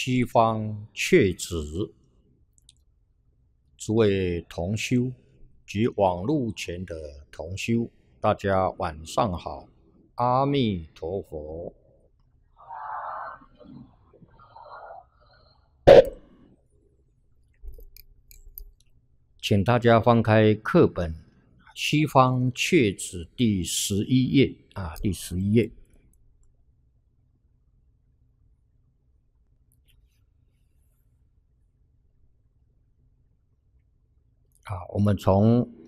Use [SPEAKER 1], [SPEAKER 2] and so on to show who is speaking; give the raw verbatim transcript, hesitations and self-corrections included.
[SPEAKER 1] 西方确子，诸位同修及网络前的同修，大家晚上好，阿弥陀佛。请大家翻开课本《西方确子》第十一页啊，第十一页。啊，我们从